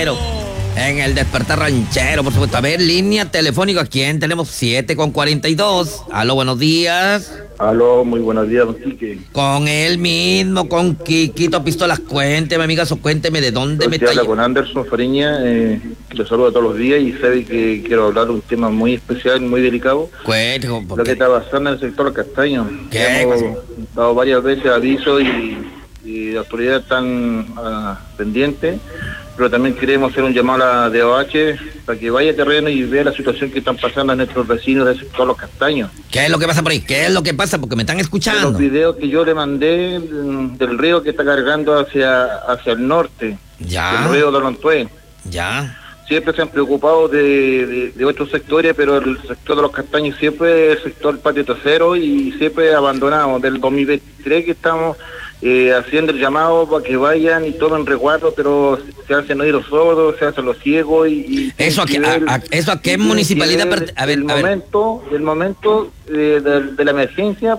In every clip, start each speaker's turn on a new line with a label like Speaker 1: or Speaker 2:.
Speaker 1: ranchero. En el despertar ranchero, por supuesto. A ver, línea telefónica, ¿quién tenemos? 7:42. Aló, buenos días.
Speaker 2: Aló, muy buenos días, don Quique.
Speaker 1: Con él mismo, con Quiquito Pistolas. Cuénteme, amiga, cuénteme de dónde me está.
Speaker 2: Habla con Anderson Fariña, le saludo todos los días y sabe que quiero hablar de un tema muy especial, muy delicado.
Speaker 1: Cuénteme.
Speaker 2: Lo que está pasando en el sector castaño.
Speaker 1: ¿Qué?
Speaker 2: Hemos dado varias veces avisos y las autoridades están pendientes, pero también queremos hacer un llamado a la DOH para que vaya a terreno y vea la situación que están pasando a nuestros vecinos del sector Los Castaños.
Speaker 1: ¿Qué es lo que pasa por ahí? ¿Qué es lo que pasa? Porque me están escuchando.
Speaker 2: Los videos que yo le mandé del río que está cargando hacia el norte,
Speaker 1: Ya.
Speaker 2: el río de Lontué.
Speaker 1: Ya.
Speaker 2: Siempre se han preocupado de otros sectores, pero el sector de Los Castaños siempre es el sector patio trasero y siempre abandonado. Del 2023 que estamos haciendo el llamado para que vayan y tomen resguardo, pero se hacen oídos sordos, se hacen los ciegos
Speaker 1: ¿Eso a qué municipalidad pertenece? A ver,
Speaker 2: el momento de la emergencia.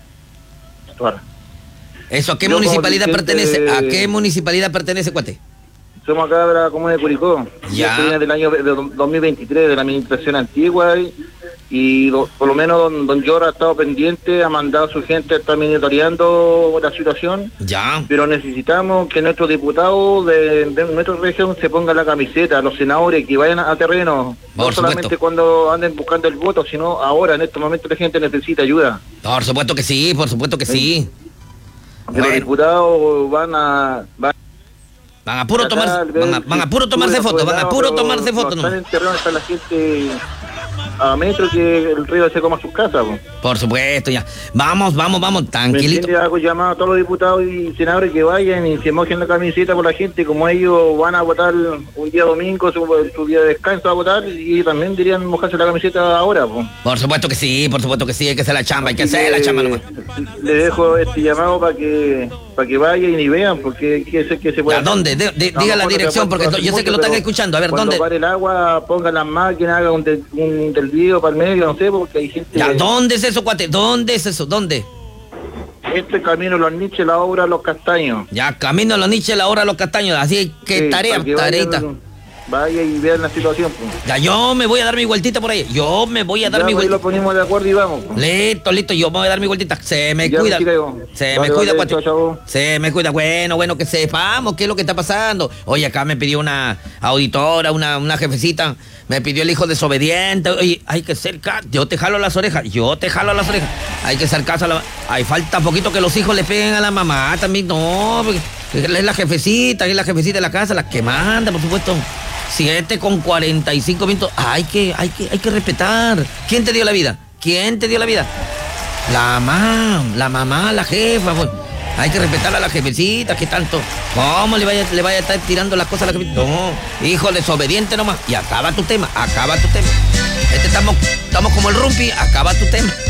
Speaker 1: ¿Eso a qué municipalidad pertenece? ¿A qué municipalidad pertenece, cuate?
Speaker 2: Somos acá de la comuna de Curicó.
Speaker 1: Ya.
Speaker 2: Esto viene del año 2023, de la administración antigua, y por lo menos don Llora ha estado pendiente, ha mandado a su gente, está monitoreando la situación.
Speaker 1: Ya.
Speaker 2: Pero necesitamos que nuestros diputados de nuestra región se pongan la camiseta, los senadores que vayan a terreno, no solamente cuando anden buscando el voto, sino ahora, en estos momentos la gente necesita ayuda.
Speaker 1: Por supuesto que sí, por supuesto que sí.
Speaker 2: Bueno. Los diputados van a
Speaker 1: puro tomarse fotos, van a puro tomarse fotos.
Speaker 2: No están en terreno, está la gente a metro que el río se coma sus casas.
Speaker 1: Por supuesto, ya. Vamos, tranquilito.
Speaker 2: Hago llamado a todos los diputados y senadores que vayan y se mojen la camiseta por la gente, como ellos van a votar un día domingo, su día de descanso a votar, y también dirían mojarse la camiseta ahora.
Speaker 1: Por supuesto que sí, hay que hacer la chamba, nomás.
Speaker 2: Le dejo este llamado para que vayan y vean, porque que se puede.
Speaker 1: ¿A dónde? Diga la dirección, porque yo sé que lo están escuchando. A ver, ¿dónde?
Speaker 2: Cuando pare el agua, pongan las máquinas, hagan un desvío para el medio, no sé, porque hay gente...
Speaker 1: Ya, ¿dónde es eso, cuate? ¿Dónde es eso? ¿Dónde?
Speaker 2: Este camino Los Niches, la obra Los Castaños.
Speaker 1: Ya, camino Los Niches, la obra Los Castaños. Así que
Speaker 2: sí,
Speaker 1: tareita.
Speaker 2: Vaya y vean la situación. Pues.
Speaker 1: Ya, yo me voy a dar mi vueltita por ahí. Mi vueltita.
Speaker 2: Lo ponemos de acuerdo y vamos.
Speaker 1: Listo, yo me voy a dar mi vueltita. Se me cuida. Cuate. Se me cuida. Bueno, que sepamos qué es lo que está pasando. Oye, acá me pidió una auditora, una jefecita. Me pidió el hijo desobediente. Oye, hay que ser caso. Yo te jalo las orejas. Hay que hacer caso a la... Hay falta poquito que los hijos le peguen a la mamá también. No, porque es la jefecita de la casa, la que manda, por supuesto. 7:45. Hay que respetar. ¿Quién te dio la vida? La mamá, la jefa. Pues. Hay que respetar a la jefecita, que tanto. ¿Cómo le vaya a estar tirando las cosas a la jefecita? No, hijo desobediente nomás. Y acaba tu tema. Estamos como el rumpi, acaba tu tema.